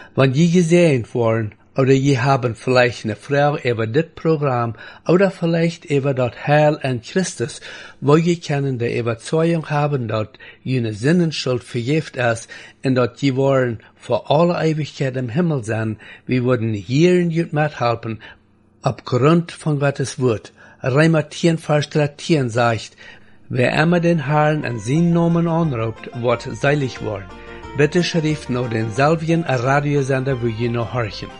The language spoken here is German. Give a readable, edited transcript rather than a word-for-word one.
Wenn je gesehen worden, oder je haben vielleicht eine Frau über das Programm oder vielleicht über das Heil an Christus, wo je können die Überzeugung haben, dass jene Sinnenschuld vergift ist und dass je wollen für alle Ewigkeit im Himmel sein, wir würden hier in Jut mithelfen, aufgrund von Gottes Wort. Römer 10, Vers 13 sagt, wer immer den Herrn an seinen Namen anruft, wird seilig worden. Bitte schrift noch denselben Radiosender, wo je noch horchen.